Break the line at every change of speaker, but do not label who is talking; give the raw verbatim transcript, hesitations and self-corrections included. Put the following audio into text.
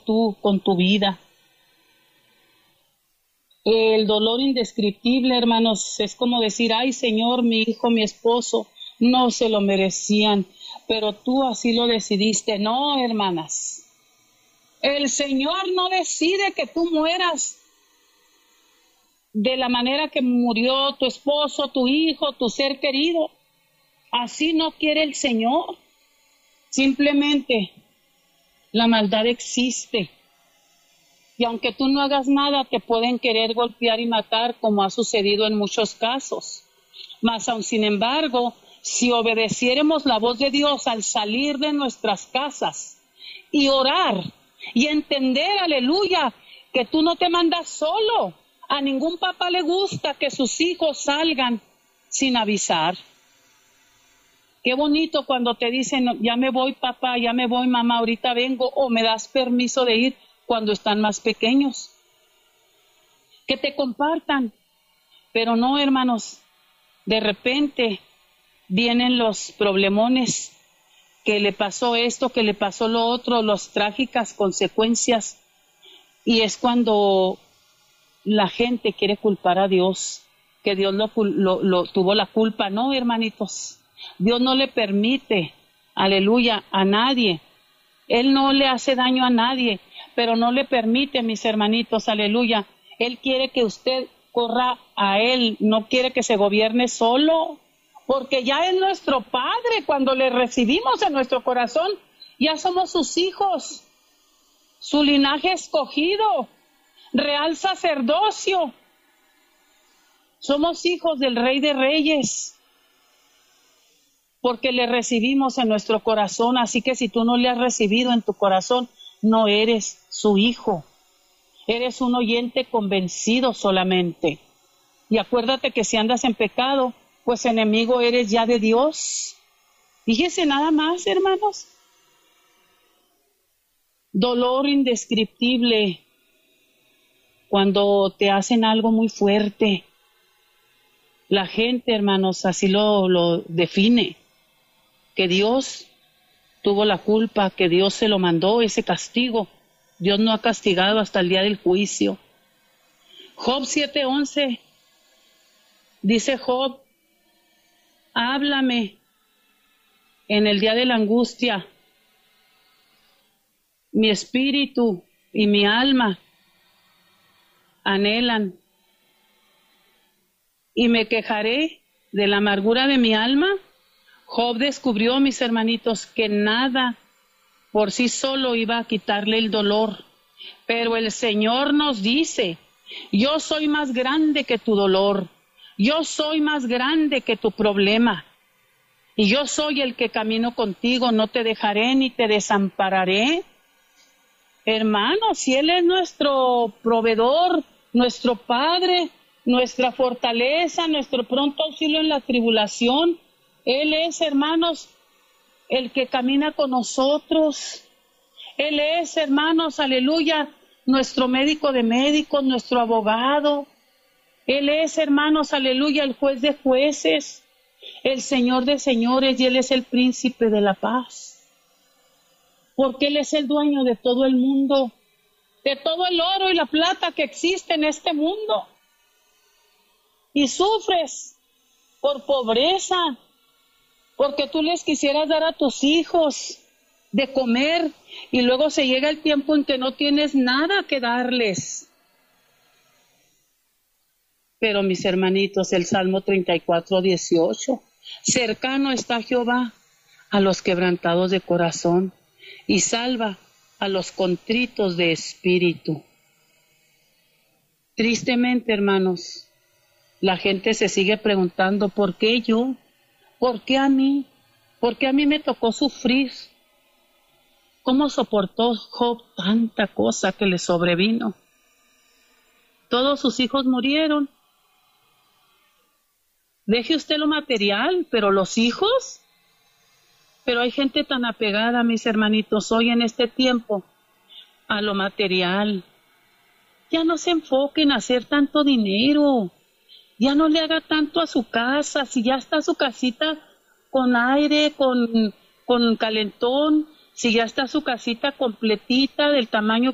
tú con tu vida. El dolor indescriptible, hermanos, es como decir, ay Señor, mi hijo, mi esposo, no se lo merecían, pero tú así lo decidiste. No, hermanas, el Señor no decide que tú mueras de la manera que murió tu esposo, tu hijo, tu ser querido. Así no quiere el Señor. Simplemente la maldad existe. Y aunque tú no hagas nada, te pueden querer golpear y matar, como ha sucedido en muchos casos. Mas aun sin embargo, si obedeciéramos la voz de Dios al salir de nuestras casas y orar y entender, aleluya, que tú no te mandas solo. A ningún papá le gusta que sus hijos salgan sin avisar. Qué bonito cuando te dicen, ya me voy papá, ya me voy mamá, ahorita vengo, o me das permiso de ir cuando están más pequeños. Que te compartan. Pero no, hermanos, de repente vienen los problemones, que le pasó esto, que le pasó lo otro, las trágicas consecuencias. Y es cuando la gente quiere culpar a Dios, que Dios lo, lo, lo tuvo la culpa. No, hermanitos, Dios no le permite, aleluya, a nadie. Él no le hace daño a nadie, pero no le permite, mis hermanitos, aleluya. Él quiere que usted corra a Él, no quiere que se gobierne solo, porque ya es nuestro Padre. Cuando le recibimos en nuestro corazón, ya somos sus hijos, su linaje escogido, real sacerdocio. Somos hijos del Rey de Reyes, porque le recibimos en nuestro corazón. Así que si tú no le has recibido en tu corazón, no eres su hijo. Eres un oyente convencido solamente. Y acuérdate que si andas en pecado, pues enemigo eres ya de Dios. Fíjese nada más, hermanos. Dolor indescriptible cuando te hacen algo muy fuerte. La gente, hermanos, así lo, lo define. Que Dios tuvo la culpa, que Dios se lo mandó, ese castigo. Dios no ha castigado hasta el día del juicio. Job siete once, dice Job, háblame en el día de la angustia. Mi espíritu y mi alma anhelan, y me quejaré de la amargura de mi alma. Job descubrió, mis hermanitos, que nada por sí solo iba a quitarle el dolor, pero el Señor nos dice, yo soy más grande que tu dolor, yo soy más grande que tu problema, y yo soy el que camino contigo, no te dejaré ni te desampararé. Hermanos, si Él es nuestro proveedor, nuestro Padre, nuestra fortaleza, nuestro pronto auxilio en la tribulación, Él es, hermanos, el que camina con nosotros. Él es, hermanos, aleluya, nuestro médico de médicos, nuestro abogado. Él es, hermanos, aleluya, el juez de jueces, el Señor de señores, y Él es el príncipe de la paz. Porque Él es el dueño de todo el mundo, de todo el oro y la plata que existe en este mundo. Y sufres por pobreza, porque tú les quisieras dar a tus hijos de comer, y luego se llega el tiempo en que no tienes nada que darles. Pero mis hermanitos, el Salmo treinta y cuatro, dieciocho, cercano está Jehová a los quebrantados de corazón, y salva a los contritos de espíritu. Tristemente, hermanos, la gente se sigue preguntando, ¿por qué yo? ¿Por qué a mí? ¿Por qué a mí me tocó sufrir? ¿Cómo soportó Job tanta cosa que le sobrevino? Todos sus hijos murieron. Deje usted lo material, pero los hijos. Pero hay gente tan apegada, mis hermanitos, hoy en este tiempo, a lo material. Ya no se enfoquen a hacer tanto dinero. Ya no le haga tanto a su casa. Si ya está su casita con aire, con, con calentón, si ya está su casita completita del tamaño